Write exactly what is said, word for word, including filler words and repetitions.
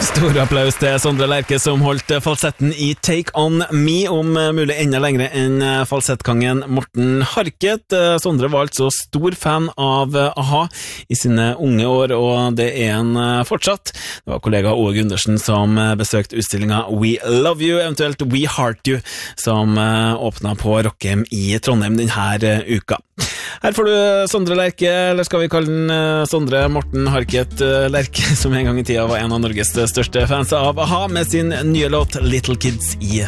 Stor applaus til Sondre Lerche som holdt falsetten i Take On Me, om mulig enda lengre enn falsettkangen Morten Harket. Sondre var altså stor fan av A-ha i sine unge år, og det er han fortsatt. Det var kollega Ove Gundersen som besøkte utstillingen We Love You, eventuelt We Heart You, som åpnet på Rockheim i Trondheim denne uka. Her får du Sondre Lerche, eller skal vi kalle den Sondre Morten Harket Lerche, som en gang i tida var en av Norges største fans av A-ha, med sin nye låt Little Kids i